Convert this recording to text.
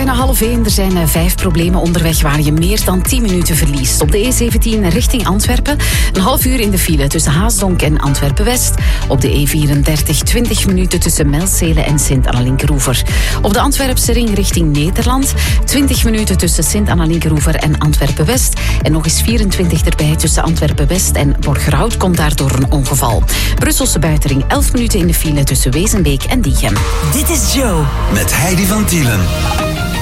bijna 12:30. Er zijn 5 problemen onderweg waar je meer dan 10 minuten verliest. Op de E17 richting Antwerpen. Een half uur in de file tussen Haasdonk en Antwerpen-West. Op de E34 20 minuten tussen Melzele en Sint-Anna-Linkeroever. Op de Antwerpse ring richting Nederland. 20 minuten tussen Sint-Anna-Linkeroever en Antwerpen-West. En nog eens 24 erbij tussen Antwerpen-West en Borgerhout komt daardoor een ongeval. Brusselse buitenring 11 minuten in de file tussen Wezenbeek en Diegem. Dit is Joe. Met Heidi van Tielen.